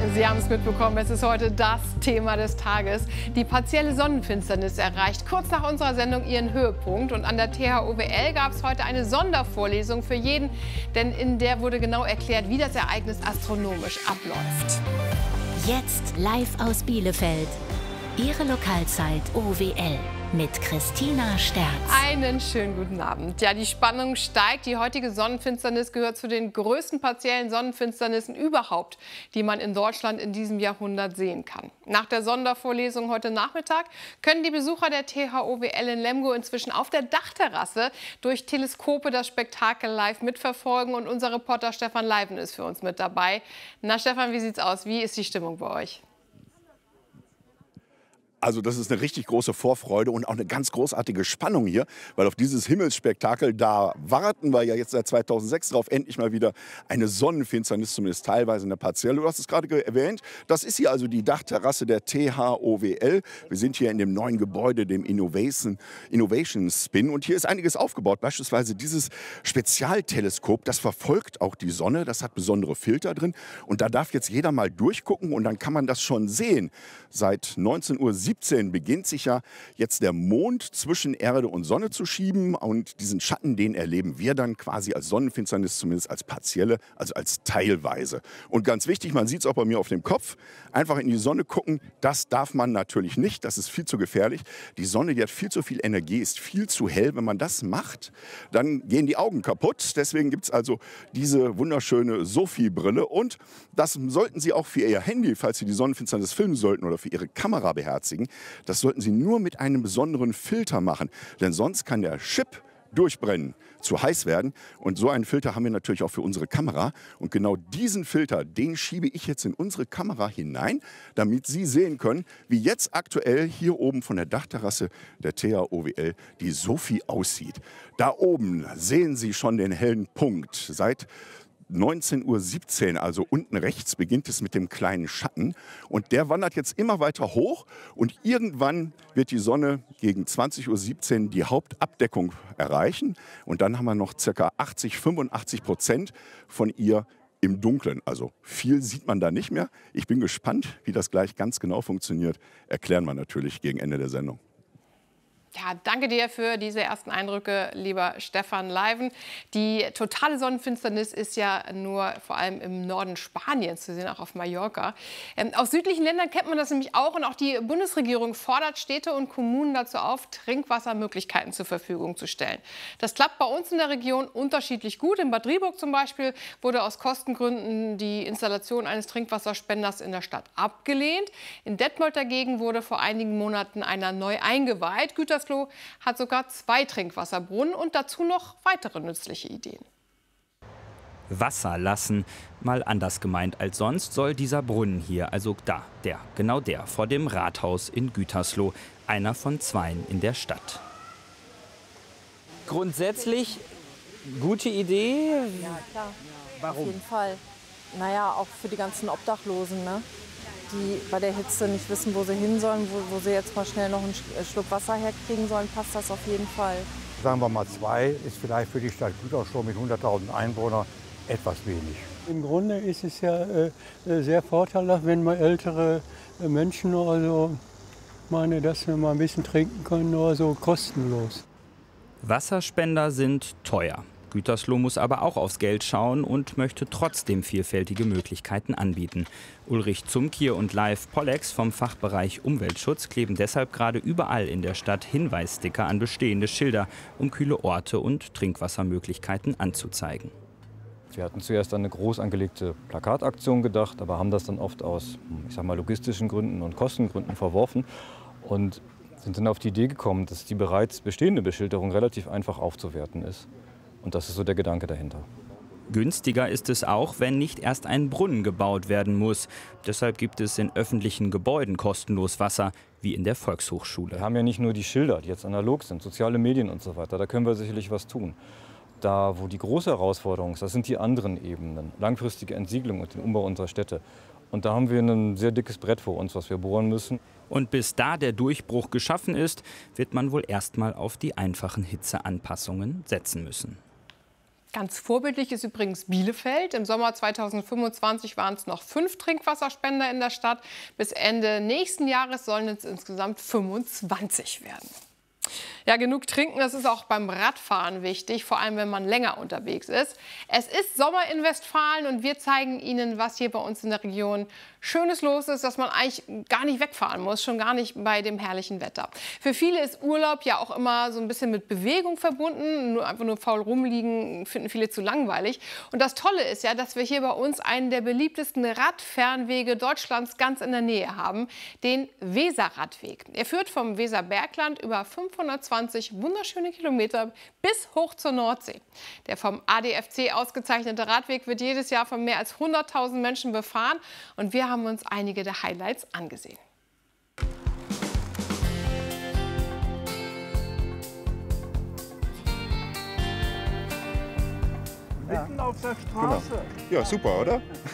Sie haben es mitbekommen, es ist heute das Thema des Tages. Die partielle Sonnenfinsternis erreicht kurz nach unserer Sendung ihren Höhepunkt. Und an der THOWL gab es heute eine Sondervorlesung für jeden, denn in der wurde genau erklärt, wie das Ereignis astronomisch abläuft. Jetzt live aus Bielefeld. Ihre Lokalzeit OWL mit Christina Sterz. Einen schönen guten Abend. Ja, die Spannung steigt. Die heutige Sonnenfinsternis gehört zu den größten partiellen Sonnenfinsternissen überhaupt, die man in Deutschland in diesem Jahrhundert sehen kann. Nach der Sondervorlesung heute Nachmittag können die Besucher der THOWL in Lemgo inzwischen auf der Dachterrasse durch Teleskope das Spektakel live mitverfolgen. Und unser Reporter Stefan Leiven ist für uns mit dabei. Na Stefan, wie sieht's aus? Wie ist die Stimmung bei euch? Also das ist eine richtig große Vorfreude und auch eine ganz großartige Spannung hier, weil auf dieses Himmelsspektakel, da warten wir ja jetzt seit 2006 drauf, endlich mal wieder eine Sonnenfinsternis, zumindest teilweise eine partielle. Du hast es gerade erwähnt, das ist hier also die Dachterrasse der THOWL. Wir sind hier in dem neuen Gebäude, dem Innovation Spin, und hier ist einiges aufgebaut, beispielsweise dieses Spezialteleskop, das verfolgt auch die Sonne, das hat besondere Filter drin und da darf jetzt jeder mal durchgucken und dann kann man das schon sehen. Seit 19:17 Uhr beginnt sich ja jetzt der Mond zwischen Erde und Sonne zu schieben und diesen Schatten, den erleben wir dann quasi als Sonnenfinsternis, zumindest als partielle, also als teilweise. Und ganz wichtig, man sieht es auch bei mir auf dem Kopf, einfach in die Sonne gucken, das darf man natürlich nicht, das ist viel zu gefährlich. Die Sonne, die hat viel zu viel Energie, ist viel zu hell. Wenn man das macht, dann gehen die Augen kaputt. Deswegen gibt es also diese wunderschöne Sophie-Brille und das sollten Sie auch für Ihr Handy, falls Sie die Sonnenfinsternis filmen sollten oder für Ihre Kamera beherzigen, das sollten Sie nur mit einem besonderen Filter machen, denn sonst kann der Chip durchbrennen, zu heiß werden. Und so einen Filter haben wir natürlich auch für unsere Kamera. Und genau diesen Filter, den schiebe ich jetzt in unsere Kamera hinein, damit Sie sehen können, wie jetzt aktuell hier oben von der Dachterrasse der THOWL die Sophie aussieht. Da oben sehen Sie schon den hellen Punkt. Seit 19:17 Uhr, also unten rechts, beginnt es mit dem kleinen Schatten. Und der wandert jetzt immer weiter hoch. Und irgendwann wird die Sonne gegen 20:17 Uhr die Hauptabdeckung erreichen. Und dann haben wir noch ca. 85% von ihr im Dunkeln. Also viel sieht man da nicht mehr. Ich bin gespannt, wie das gleich ganz genau funktioniert. Erklären wir natürlich gegen Ende der Sendung. Ja, danke dir für diese ersten Eindrücke, lieber Stefan Leiven. Die totale Sonnenfinsternis ist ja nur vor allem im Norden Spaniens zu sehen, auch auf Mallorca. Aus südlichen Ländern kennt man das nämlich auch. Und auch die Bundesregierung fordert Städte und Kommunen dazu auf, Trinkwassermöglichkeiten zur Verfügung zu stellen. Das klappt bei uns in der Region unterschiedlich gut. In Bad Driburg zum Beispiel wurde aus Kostengründen die Installation eines Trinkwasserspenders in der Stadt abgelehnt. In Detmold dagegen wurde vor einigen Monaten einer neu eingeweiht. Gütersloh hat sogar 2 Trinkwasserbrunnen und dazu noch weitere nützliche Ideen. Wasser lassen, mal anders gemeint als sonst, soll dieser Brunnen hier, also genau der, vor dem Rathaus in Gütersloh, einer von 2 in der Stadt. Grundsätzlich gute Idee. Ja, klar. Warum? Auf jeden Fall. Naja, auch für die ganzen Obdachlosen, ne? Die bei der Hitze nicht wissen, wo sie hin sollen, wo sie jetzt mal schnell noch einen Schluck Wasser herkriegen sollen, passt das auf jeden Fall. Sagen wir mal 2 ist vielleicht für die Stadt Gütersloh mit 100.000 Einwohnern etwas wenig. Im Grunde ist es ja sehr vorteilhaft, wenn mal ältere Menschen dass wir mal ein bisschen trinken können, nur so kostenlos. Wasserspender sind teuer. Gütersloh muss aber auch aufs Geld schauen und möchte trotzdem vielfältige Möglichkeiten anbieten. Ulrich Zumkier und Leif Pollex vom Fachbereich Umweltschutz kleben deshalb gerade überall in der Stadt Hinweissticker an bestehende Schilder, um kühle Orte und Trinkwassermöglichkeiten anzuzeigen. Wir hatten zuerst an eine groß angelegte Plakataktion gedacht, aber haben das dann oft aus, logistischen Gründen und Kostengründen verworfen und sind dann auf die Idee gekommen, dass die bereits bestehende Beschilderung relativ einfach aufzuwerten ist. Und das ist so der Gedanke dahinter. Günstiger ist es auch, wenn nicht erst ein Brunnen gebaut werden muss. Deshalb gibt es in öffentlichen Gebäuden kostenlos Wasser, wie in der Volkshochschule. Wir haben ja nicht nur die Schilder, die jetzt analog sind, soziale Medien und so weiter. Da können wir sicherlich was tun. Da, wo die große Herausforderung ist, das sind die anderen Ebenen. Langfristige Entsiegelung und den Umbau unserer Städte. Und da haben wir ein sehr dickes Brett vor uns, was wir bohren müssen. Und bis da der Durchbruch geschaffen ist, wird man wohl erstmal auf die einfachen Hitzeanpassungen setzen müssen. Ganz vorbildlich ist übrigens Bielefeld. Im Sommer 2025 waren es noch 5 Trinkwasserspender in der Stadt. Bis Ende nächsten Jahres sollen es insgesamt 25 werden. Ja, genug trinken, das ist auch beim Radfahren wichtig, vor allem wenn man länger unterwegs ist. Es ist Sommer in Westfalen und wir zeigen Ihnen, was hier bei uns in der Region Schönes los ist, dass man eigentlich gar nicht wegfahren muss, schon gar nicht bei dem herrlichen Wetter. Für viele ist Urlaub ja auch immer so ein bisschen mit Bewegung verbunden. Einfach nur faul rumliegen finden viele zu langweilig. Und das Tolle ist ja, dass wir hier bei uns einen der beliebtesten Radfernwege Deutschlands ganz in der Nähe haben, den Weserradweg. Er führt vom Weserbergland über 520 wunderschöne Kilometer bis hoch zur Nordsee. Der vom ADFC ausgezeichnete Radweg wird jedes Jahr von mehr als 100.000 Menschen befahren und wir haben uns einige der Highlights angesehen. Mitten auf der Straße. Genau. Ja, super, oder?